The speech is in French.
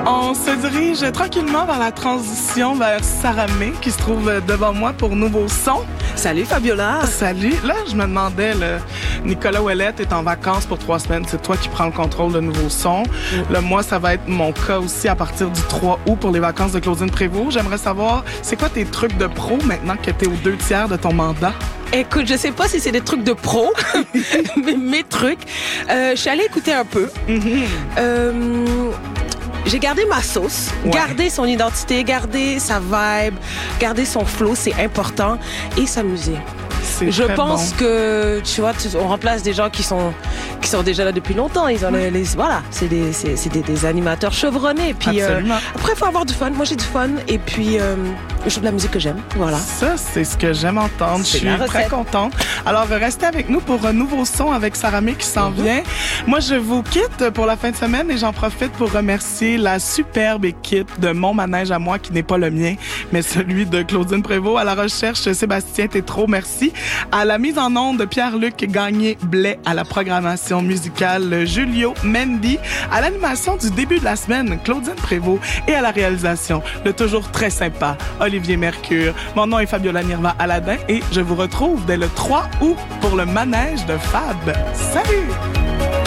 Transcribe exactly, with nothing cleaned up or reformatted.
On se dirige tranquillement vers la transition vers Saramé qui se trouve devant moi pour Nouveau Son. Salut Fabiola. Salut. Là, je me demandais, le Nicolas Ouellette est en vacances pour trois semaines. C'est toi qui prends le contrôle de Nouveau Son. Mm. Là, moi, ça va être mon cas aussi à partir du trois août pour les vacances de Claudine Prévost. J'aimerais savoir, c'est quoi tes trucs de pro maintenant que t'es aux deux tiers de ton mandat? Écoute, je sais pas si c'est des trucs de pro, mais mes trucs. Euh, je suis allée écouter un peu. Mm-hmm. Euh... J'ai gardé ma sauce, ouais. Garder son identité, garder sa vibe, garder son flow, c'est important, et s'amuser. C'est Je pense bon. que, tu vois, on remplace des gens qui sont qui sont déjà là depuis longtemps. Ils ont les, les voilà, c'est des c'est, c'est des, des animateurs chevronnés. Puis euh, après, il faut avoir du fun. Moi, j'ai du fun, et puis euh, je joue de la musique que j'aime. Voilà. Ça, c'est ce que j'aime entendre. C'est je suis très contente. Alors, restez avec nous pour un nouveau son avec Saramé qui s'en mm-hmm. vient. Moi, je vous quitte pour la fin de semaine et j'en profite pour remercier la superbe équipe de mon manège à moi, qui n'est pas le mien, mais celui de Claudine Prévost. À la recherche, Sébastien Tétrault, merci. À la mise en onde de Pierre-Luc Gagné-Blais, à la programmation musicale Julio Mendy, à l'animation du début de la semaine Claudine Prévost et à la réalisation le toujours très sympa Olivier Mercure. Mon nom est Fabiola Nirva Aladin et je vous retrouve dès le trois août pour le manège de Fab. Salut!